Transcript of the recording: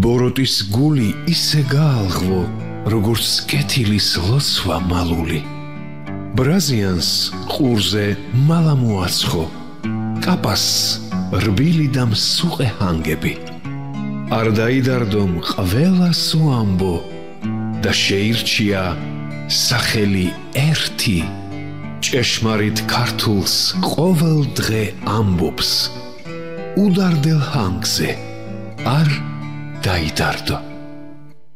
ბოროტის გული ისე გაალღვო, როგორც კეთილის ლოცვა მალული. ბრაზიანს ყურზე მალა მოაცხო, კაპას რბილი და მსუყე ჰანგები. არ დაიდარდომ ყველა სუამბო და შეირჩია სახელი ერთი, ჭეშმარიტ ქართულს ყოველ დღე ამბობს, უდარდელ ჰანგზე არ დაიდარდო.